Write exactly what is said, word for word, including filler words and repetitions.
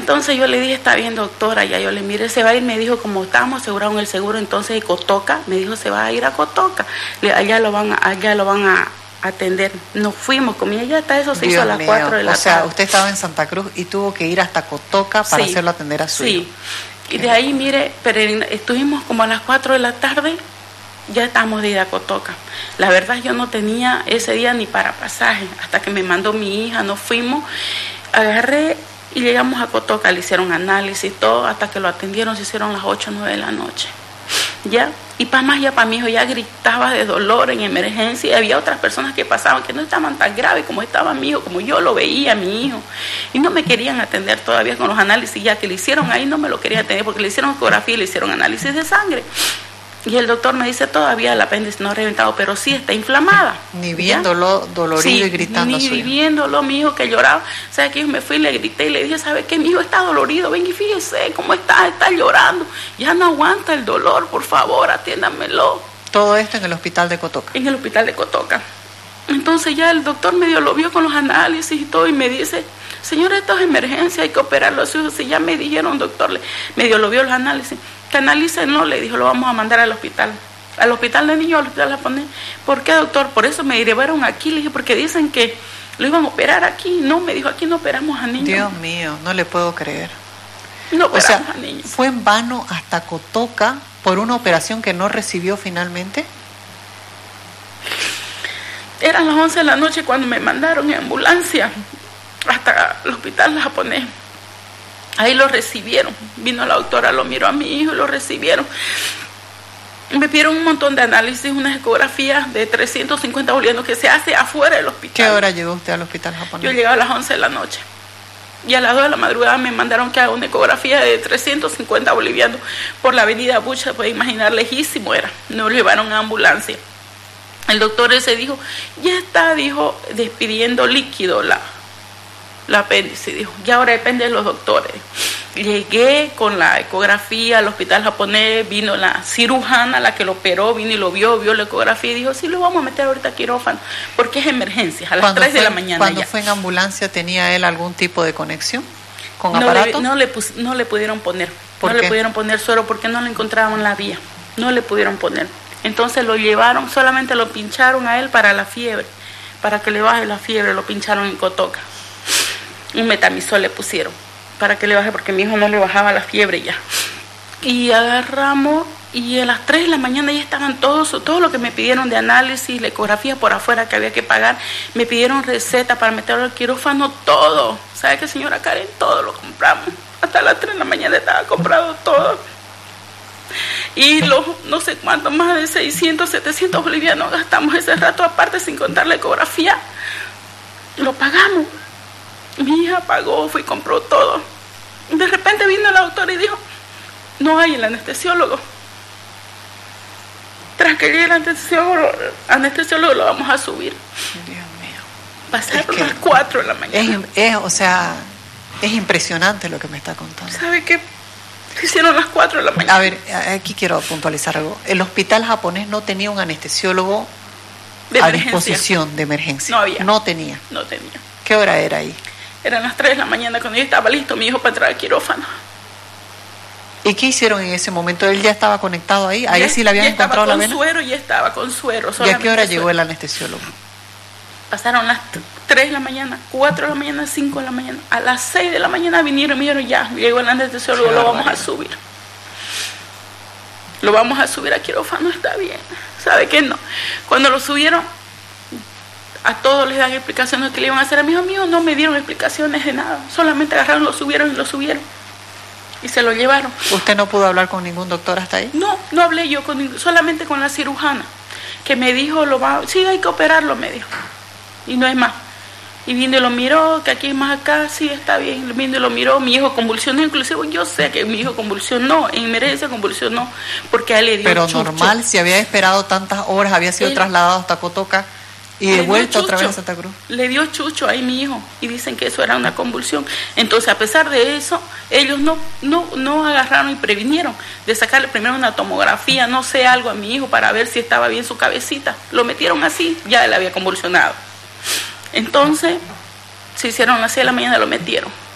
Entonces yo le dije, está bien, doctora, ya yo le miré, se va a ir, me dijo, como estábamos asegurados en el seguro, entonces de Cotoca, me dijo, se va a ir a Cotoca, le, allá lo van, a, allá lo van a atender. Nos fuimos, comí allá, hasta eso se Dios hizo a las mío. cuatro de la o tarde. O sea, usted estaba en Santa Cruz y tuvo que ir hasta Cotoca para sí, hacerlo atender a su sí. hijo. Sí, y de ahí, mire, pero estuvimos como a las cuatro de la tarde, ya estábamos de ir a Cotoca. La verdad yo no tenía ese día ni para pasaje, hasta que me mandó mi hija, nos fuimos, agarré y llegamos a Cotoca, le hicieron análisis, todo, hasta que lo atendieron, se hicieron las ocho o nueve de la noche. ¿Ya? Y para más, ya para mi hijo ya gritaba de dolor en emergencia, y había otras personas que pasaban que no estaban tan graves como estaba mi hijo, como yo lo veía, mi hijo, y no me querían atender todavía con los análisis ya que le hicieron ahí, no me lo querían atender porque le hicieron ecografía y le hicieron análisis de sangre. Y el doctor me dice, todavía el apéndice no ha reventado, pero sí está inflamada. Ni viéndolo ¿ya? dolorido sí, y gritando ni a su hijo. viéndolo, mi hijo que lloraba. O sea, que yo me fui y le grité y le dije, ¿sabe qué? Mi hijo está dolorido, ven y fíjese cómo está, está llorando. Ya no aguanta el dolor, por favor, atiéndamelo. Todo esto en el hospital de Cotoca. En el hospital de Cotoca. Entonces ya el doctor medio lo vio con los análisis y todo y me dice, señora, esto es emergencia, hay que operarlo a su hijo. Si ya me dijeron, doctor, le, medio lo vio los análisis. Que analícenlo, le dijo, lo vamos a mandar al hospital, al hospital de niños, al hospital japonés. ¿Por qué, doctor? Por eso me llevaron aquí, le dije, porque dicen que lo iban a operar aquí. No, me dijo, aquí no operamos a niños. Dios mío, no le puedo creer. No operamos o sea, a niños. ¿Fue en vano hasta Cotoca por una operación que no recibió finalmente? Eran las once de la noche cuando me mandaron en ambulancia hasta el hospital japonés. Ahí lo recibieron, vino la doctora, lo miró a mi hijo y lo recibieron. Me pidieron un montón de análisis, unas ecografías de trescientos cincuenta bolivianos que se hace afuera del hospital. ¿Qué hora llegó usted al hospital japonés? Yo llegaba a las once de la noche. Y a las dos de la madrugada me mandaron que haga una ecografía de trescientos cincuenta bolivianos por la avenida Bucha, puede imaginar, lejísimo era. Nos llevaron a ambulancia. El doctor ese dijo, ya está, dijo, despidiendo líquido la... la apéndice, dijo, ya ahora depende de los doctores. Llegué con la ecografía al hospital japonés, vino la cirujana, la que lo operó, vino y lo vio, vio la ecografía y dijo, sí, lo vamos a meter ahorita a quirófano, porque es emergencia, a las tres de la mañana. Cuando ya. fue en ambulancia, ¿tenía él algún tipo de conexión con no aparato? Le, no, le pus, no le pudieron poner, ¿Por no qué? le pudieron poner suero porque no le encontraban la vía, no le pudieron poner. Entonces lo llevaron, solamente lo pincharon a él para la fiebre, para que le baje la fiebre, lo pincharon en Cotoca. Un metamisol le pusieron para que le baje porque mi hijo no le bajaba la fiebre ya. Y agarramos y a las tres de la mañana ya estaban todos, todo lo que me pidieron de análisis, la ecografía por afuera que había que pagar, me pidieron receta para meterlo al quirófano, todo. ¿Sabe qué, señora Karen? Todo lo compramos. Hasta las tres de la mañana estaba comprado todo. Y los no sé cuántos, más de seiscientos, setecientos bolivianos gastamos ese rato, aparte sin contar la ecografía. Lo pagamos. Mi hija pagó, fue y compró todo. De repente vino la doctora y dijo, no hay el anestesiólogo. Tras que llegue el anestesiólogo, anestesiólogo lo vamos a subir. Dios mío. Pasaron es que las cuatro de la mañana. Es, es, o sea, es impresionante lo que me está contando. ¿Sabe qué? Hicieron las cuatro de la mañana. A ver, aquí quiero puntualizar algo. El hospital japonés no tenía un anestesiólogo de a emergencia. disposición de emergencia. No había. No tenía. No tenía. ¿Qué hora era ahí? Eran las tres de la mañana cuando yo estaba listo, mi hijo, para entrar al quirófano. ¿Y qué hicieron en ese momento? ¿Él ya estaba conectado ahí? ¿Ahí ya, sí le habían encontrado la vena? Con suero, ya estaba con suero. ¿Y a qué hora llegó el anestesiólogo? Pasaron las tres de la mañana, cuatro de la mañana, cinco de la mañana. A las seis de la mañana vinieron y me dijeron, ya, llegó el anestesiólogo, lo vamos a subir. Lo vamos a subir a quirófano, está bien. ¿Sabe qué? No. Cuando lo subieron, a todos les dan explicaciones que le iban a hacer a mi hijo mío, no me dieron explicaciones de nada. Solamente agarraron, lo subieron y lo subieron. Y se lo llevaron. ¿Usted no pudo hablar con ningún doctor hasta ahí? No, no hablé yo, con, solamente con la cirujana, que me dijo, lo va, sí, hay que operarlo, me dijo. Y no es más. Y vino y lo miró, que aquí es más acá, sí, está bien. Vino y lo miró, mi hijo convulsionó, inclusive yo sé que mi hijo convulsionó, en emergencia convulsionó, porque a él le dio Pero chucho. normal, si había esperado tantas horas, había sido él, trasladado hasta Cotoca y de vuelta otra vez a Santa Cruz. Le dio chucho ahí mi hijo y dicen que eso era una convulsión. Entonces, a pesar de eso, ellos no, no, no agarraron y previnieron de sacarle primero una tomografía, no sé, algo a mi hijo para ver si estaba bien su cabecita. Lo metieron así, ya él había convulsionado. Entonces, se hicieron a las seis de la mañana, lo metieron.